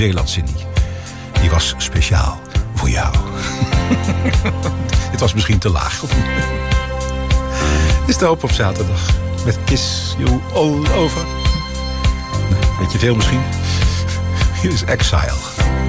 Nieuw-Zeeland, Cindy. Die was speciaal voor jou. Dit was misschien te laag. Is de hoop op zaterdag. Met Kiss You All Over. Nou, weet je veel misschien? Hier is Exile.